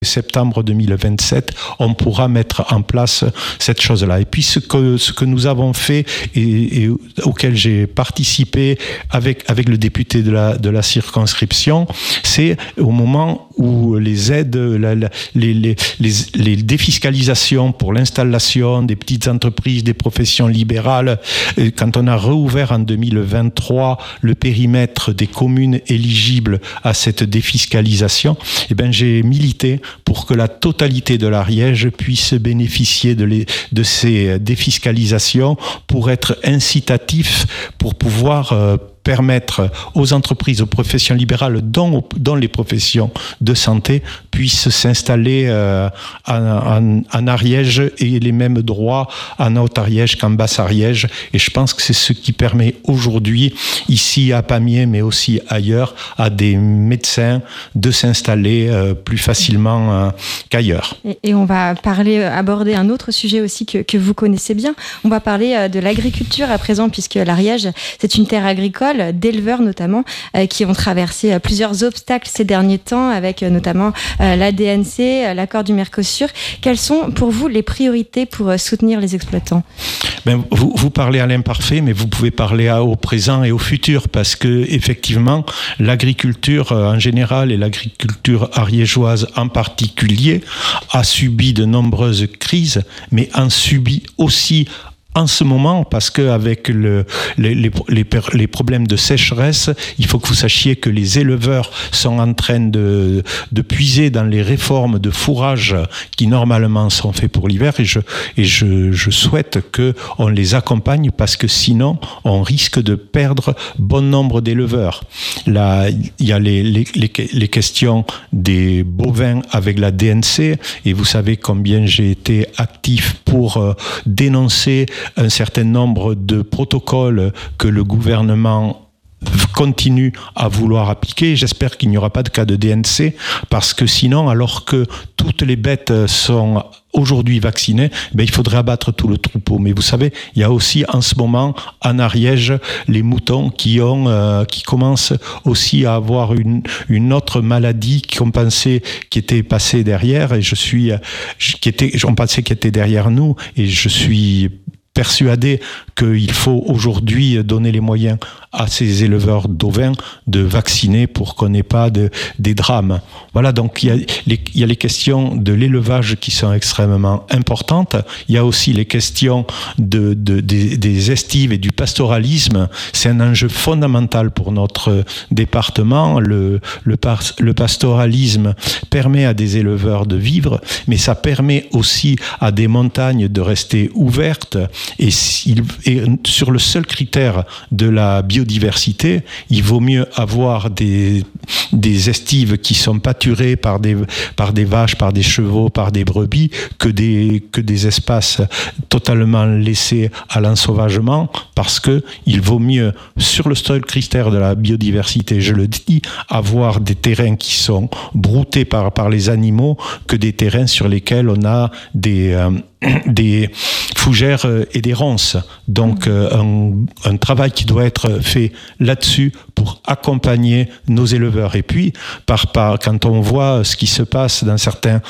septembre 2027, on pourra mettre en place cette chose-là. Et puis ce que nous avons fait et auquel j'ai participé avec le député de la circonscription, c'est au moment où les aides, les défiscalisations pour l'installation des petites entreprises, des professions libérales, quand on a réouvert en 2023 le périmètre des communes éligibles à cette défiscalisation, eh ben j'ai milité pour que la totalité de l'Ariège puisse bénéficier de ces défiscalisations pour être incitatif, pour pouvoir permettre aux entreprises, aux professions libérales, dont les professions de santé, puissent s'installer en Ariège et les mêmes droits en Haute-Ariège qu'en Basse-Ariège. Et je pense que c'est ce qui permet aujourd'hui, ici à Pamiers, mais aussi ailleurs, à des médecins de s'installer plus facilement qu'ailleurs. Et on va aborder un autre sujet aussi que vous connaissez bien. On va parler de l'agriculture à présent, puisque l'Ariège, c'est une terre agricole, d'éleveurs notamment, qui ont traversé plusieurs obstacles ces derniers temps, avec notamment la DNC, l'accord du Mercosur. Quelles sont pour vous les priorités pour soutenir les exploitants ? Vous parlez à l'imparfait, mais vous pouvez parler au présent et au futur, parce que effectivement, l'agriculture en général et l'agriculture ariégeoise en particulier a subi de nombreuses crises, mais en subit aussi en ce moment, parce qu'avec les problèmes de sécheresse, il faut que vous sachiez que les éleveurs sont en train de puiser dans les réformes de fourrage qui normalement sont faits pour l'hiver, et je souhaite qu'on les accompagne, parce que sinon on risque de perdre bon nombre d'éleveurs. Là, il y a les questions des bovins avec la DNC, et vous savez combien j'ai été actif pour dénoncer un certain nombre de protocoles que le gouvernement continue à vouloir appliquer. J'espère qu'il n'y aura pas de cas de DNC, parce que sinon, alors que toutes les bêtes sont aujourd'hui vaccinées, il faudrait abattre tout le troupeau. Mais vous savez, il y a aussi en ce moment en Ariège les moutons qui commencent aussi à avoir une autre maladie qu'on pensait qui était passée derrière, et on pensait qu'elle était derrière nous, et je suis persuadé qu'il faut aujourd'hui donner les moyens à ces éleveurs d'ovins de vacciner pour qu'on n'ait pas des drames. Voilà, donc il y a les questions de l'élevage qui sont extrêmement importantes. Il y a aussi les questions des estives et du pastoralisme. C'est un enjeu fondamental pour notre département. Le pastoralisme permet à des éleveurs de vivre, mais ça permet aussi à des montagnes de rester ouvertes. Et sur le seul critère de la biodiversité, il vaut mieux avoir des estives qui sont pâturées par des vaches, par des chevaux, par des brebis, que des espaces totalement laissés à l'ensauvagement, parce que il vaut mieux, sur le seul critère de la biodiversité, je le dis, avoir des terrains qui sont broutés par les animaux que des terrains sur lesquels on a des fougères et des ronces. Donc un travail qui doit être fait là-dessus pour accompagner nos éleveurs. Et puis, quand on voit ce qui se passe dans certains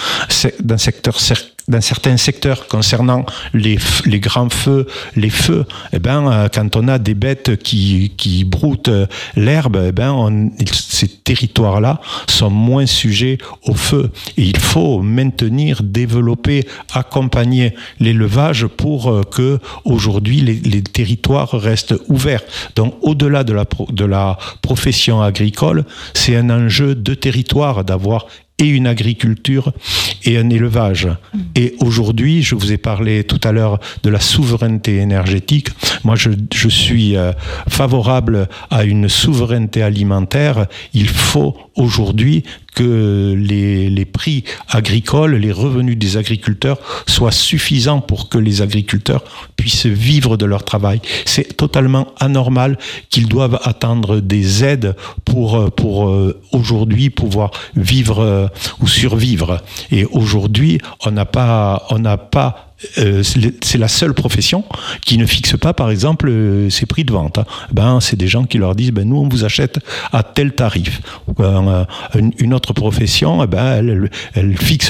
secteurs concernant les grands feux, les feux, quand on a des bêtes qui broutent l'herbe, ces territoires-là sont moins sujets au feu. Et il faut maintenir, développer, accompagner l'élevage pour que aujourd'hui les territoires restent ouverts. Donc au-delà de la profession agricole, c'est un enjeu de territoire d'avoir et une agriculture et un élevage. Et aujourd'hui, je vous ai parlé tout à l'heure de la souveraineté énergétique. Moi, je suis favorable à une souveraineté alimentaire. Il faut aujourd'hui que les prix agricoles, les revenus des agriculteurs soient suffisants pour que les agriculteurs puissent vivre de leur travail. C'est totalement anormal qu'ils doivent attendre des aides pour aujourd'hui pouvoir vivre ou survivre. Et aujourd'hui, on n'a pas c'est la seule profession qui ne fixe pas, par exemple, ses prix de vente. C'est des gens qui leur disent, nous, on vous achète à tel tarif. Une autre profession, elle fixe